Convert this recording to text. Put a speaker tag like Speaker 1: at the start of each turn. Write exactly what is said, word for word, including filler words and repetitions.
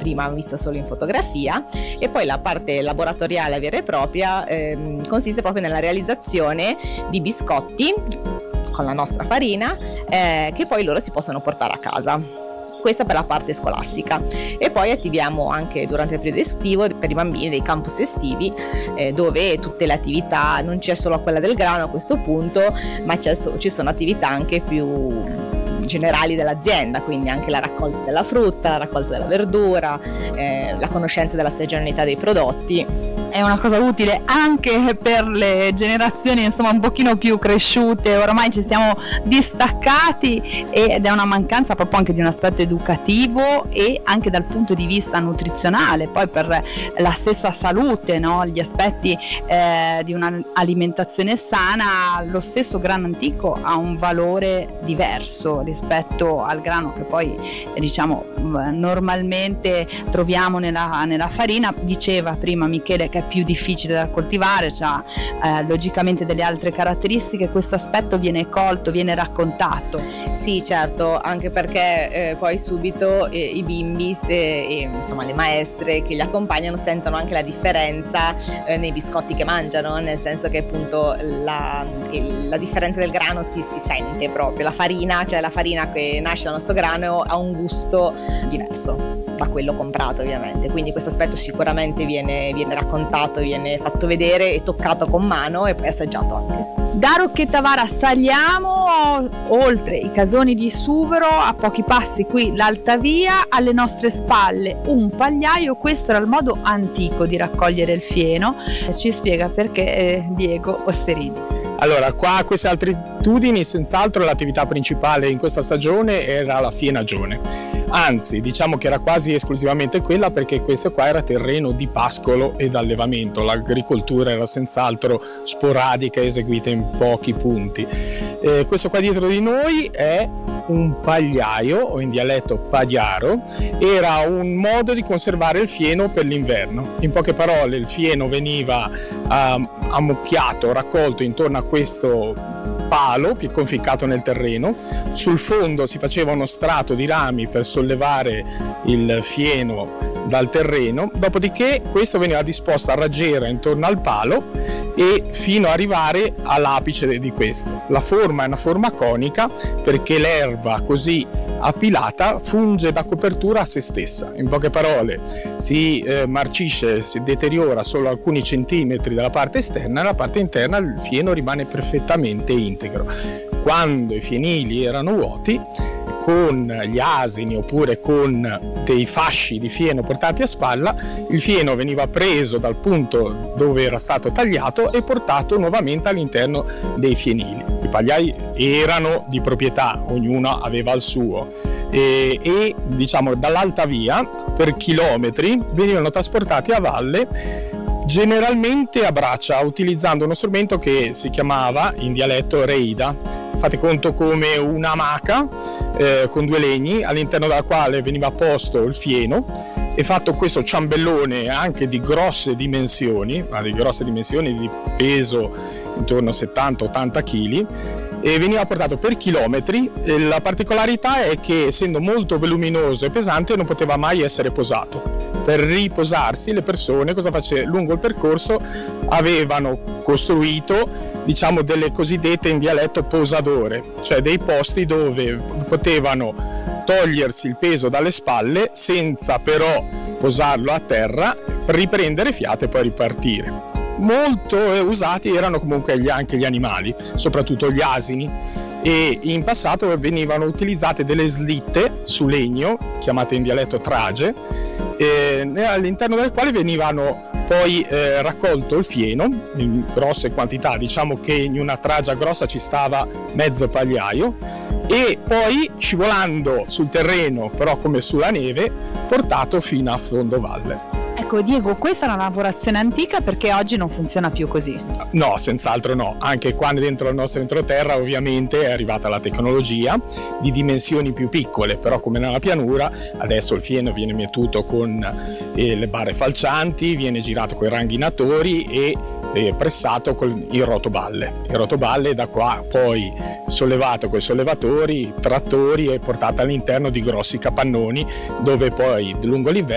Speaker 1: prima vista solo in fotografia, e poi la parte laboratoriale vera e propria ehm, consiste proprio nella realizzazione di biscotti con la nostra farina eh, che poi loro si possono portare a casa. Questa per la parte scolastica. E poi attiviamo anche durante il periodo estivo per i bambini dei campus estivi eh, dove tutte le attività, non c'è solo quella del grano a questo punto, ma c'è, ci sono attività anche più generali dell'azienda, quindi anche la raccolta della frutta, la raccolta della verdura, eh, la conoscenza della stagionalità dei prodotti.
Speaker 2: È una cosa utile anche per le generazioni insomma un pochino più cresciute, ormai ci siamo distaccati ed è una mancanza proprio anche di un aspetto educativo e anche dal punto di vista nutrizionale, poi per la stessa salute, no? Gli aspetti eh, di un'alimentazione sana. Lo stesso grano antico ha un valore diverso rispetto al grano che poi diciamo normalmente troviamo nella, nella farina. Diceva prima Michele che è più difficile da coltivare, ha eh, logicamente delle altre caratteristiche. Questo aspetto viene colto, viene raccontato.
Speaker 1: Sì, certo, anche perché eh, poi subito eh, i bimbi eh, e insomma le maestre che li accompagnano sentono anche la differenza eh, nei biscotti che mangiano, nel senso che appunto la, che la differenza del grano si, si sente proprio. La farina, cioè la farina che nasce dal nostro grano, ha un gusto diverso da quello comprato ovviamente, quindi questo aspetto sicuramente viene, viene raccontato, viene fatto vedere e toccato con mano e poi assaggiato anche.
Speaker 2: Da Rocchettavara saliamo oltre i casoni di Suvero, a pochi passi qui l'Alta Via, alle nostre spalle un pagliaio. Questo era il modo antico di raccogliere il fieno. Ci spiega perché eh, Diego Osterini.
Speaker 3: Allora, qua a queste altitudini senz'altro l'attività principale in questa stagione era la fienagione, anzi diciamo che era quasi esclusivamente quella, perché questo qua era terreno di pascolo ed allevamento, l'agricoltura era senz'altro sporadica, eseguita in pochi punti. Eh, questo qua dietro di noi è un pagliaio, o in dialetto pagliaro, era un modo di conservare il fieno per l'inverno. In poche parole, il fieno veniva uh, ammucchiato, raccolto intorno a questo palo conficcato nel terreno. Sul fondo si faceva uno strato di rami per sollevare il fieno dal terreno, dopodiché questo veniva disposto a raggiera intorno al palo e fino ad arrivare all'apice di questo. La forma è una forma conica perché l'erba così appilata funge da copertura a se stessa. In poche parole, si eh, marcisce, si deteriora solo alcuni centimetri dalla parte esterna e la parte interna il fieno rimane perfettamente integro. Quando i fienili erano vuoti, con gli asini oppure con dei fasci di fieno portati a spalla, il fieno veniva preso dal punto dove era stato tagliato e portato nuovamente all'interno dei fienili. I pagliai erano di proprietà, ognuno aveva il suo e, e diciamo dall'Alta Via per chilometri venivano trasportati a valle, generalmente a braccia, utilizzando uno strumento che si chiamava in dialetto reida. Fate conto come un'amaca eh, con due legni all'interno della quale veniva posto il fieno e fatto questo ciambellone anche di grosse dimensioni, ma di grosse dimensioni di peso intorno a settanta ottanta chili, e veniva portato per chilometri. E la particolarità è che, essendo molto voluminoso e pesante, non poteva mai essere posato. Per riposarsi le persone cosa facevano? Lungo il percorso avevano costruito, diciamo, delle cosiddette in dialetto posadore, cioè dei posti dove potevano togliersi il peso dalle spalle senza però posarlo a terra, riprendere fiato e poi ripartire. Molto usati erano comunque gli, anche gli animali, soprattutto gli asini, e in passato venivano utilizzate delle slitte su legno, chiamate in dialetto trage, eh, all'interno delle quali venivano poi eh, raccolto il fieno in grosse quantità. Diciamo che in una tragia grossa ci stava mezzo pagliaio, e poi scivolando sul terreno, però come sulla neve, portato fino a fondovalle.
Speaker 2: Ecco Diego, questa è una lavorazione antica perché oggi non funziona più così.
Speaker 3: No, senz'altro no, anche quando dentro il nostro entroterra ovviamente è arrivata la tecnologia di dimensioni più piccole, però come nella pianura adesso il fieno viene mietuto con eh, le barre falcianti, viene girato con i ranghinatori e eh, pressato con il rotoballe. Il rotoballe da qua poi sollevato con i sollevatori, trattori e portato all'interno di grossi capannoni dove poi lungo l'inverno